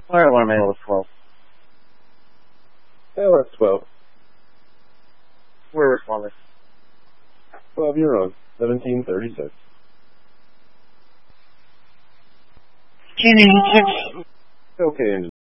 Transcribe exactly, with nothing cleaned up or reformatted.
Fire alarm manual is twelve. Yeah, that's twelve. We're responding. twelve, you're on. seventeen thirty-six. G D six. Okay, engine.